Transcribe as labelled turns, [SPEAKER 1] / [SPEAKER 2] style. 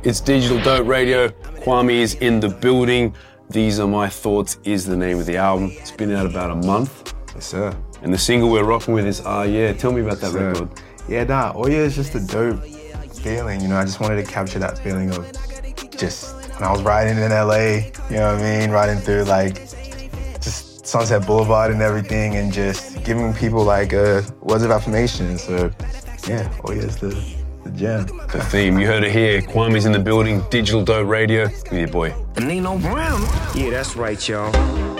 [SPEAKER 1] It's Digital Dope Radio. Kwame is in the building. These Are My Thoughts is the name of the album. It's been out about a month.
[SPEAKER 2] Yes, sir.
[SPEAKER 1] And the single we're rocking with is Yeah. Tell me about that record.
[SPEAKER 2] Yeah, Oh Yeah is just a dope feeling. You know, I just wanted to capture that feeling of just when I was riding in LA, you know what I mean? Riding through like just Sunset Boulevard and everything and just giving people like words of affirmation. So yeah, Oh Yeah is the jam.
[SPEAKER 1] The theme, you heard it here. Kwame's in the building, Digital Dope Radio with your boy.
[SPEAKER 3] Nino Brown. Yeah, that's right, y'all.